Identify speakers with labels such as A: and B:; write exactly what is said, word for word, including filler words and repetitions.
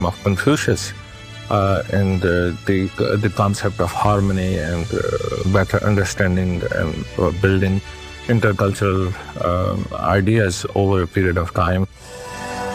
A: of Confucius, uh, and uh, the the concept of harmony and uh, better understanding and uh, building intercultural uh, ideas over a period of time.